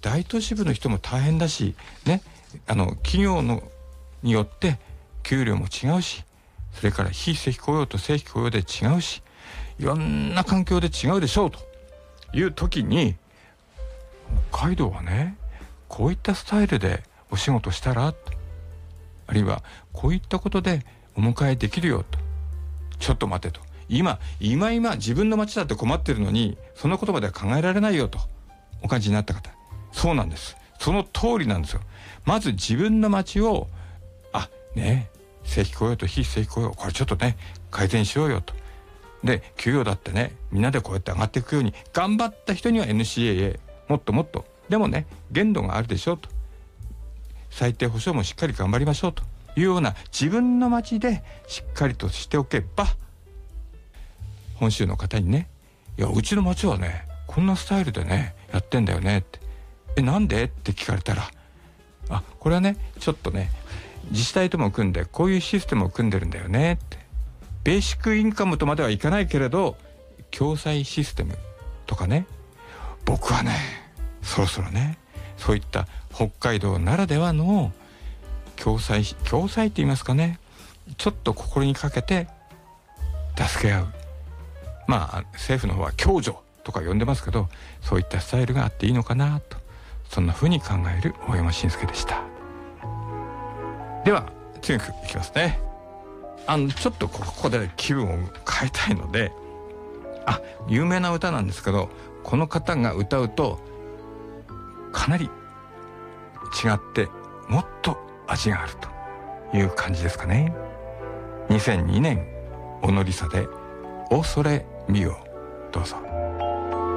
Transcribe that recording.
大都市部の人も大変だしね、企業によって給料も違うし、それから非正規雇用と正規雇用で違うし、いろんな環境で違うでしょうという時に、北海道はねこういったスタイルでお仕事したら、あるいはこういったことでお迎えできるよと。ちょっと待てと、今自分の町だって困ってるのにそのことまでは考えられないよとお感じになった方、そうなんです、その通りなんですよ。まず自分の町を正規雇用と非正規雇用、これちょっとね改善しようよと。で給与だってねみんなでこうやって上がっていくように頑張った人には NCAA もっともっと、でもね限度があるでしょうと、最低保障もしっかり頑張りましょうというような自分の町でしっかりとしておけば、本州の方にね、いやうちの町はねこんなスタイルでねやってんだよねって、なんでって聞かれたら、これはねちょっとね自治体とも組んでこういうシステムを組んでるんだよねって、ベーシックインカムとまではいかないけれど共済システムとかね、僕はねそろそろねそういった北海道ならではの共済って言いますかね、ちょっと心にかけて助け合う、政府の方は共助とか呼んでますけど、そういったスタイルがあっていいのかなと、そんな風に考える大山伸介でした。では次の曲いきますね。ちょっとここで気分を変えたいので、有名な歌なんですけど、この方が歌うとかなり違ってもっと味があるという感じですかね。2002年小野梨沙でおそれみよ、どうぞ。